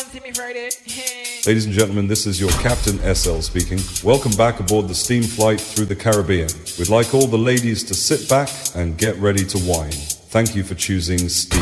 Timmy Friday. Ladies and gentlemen, this is your Captain SL speaking. Welcome back aboard the steam flight through the Caribbean. We'd like all the ladies to sit back and get ready to wine. Thank you for choosing Steam.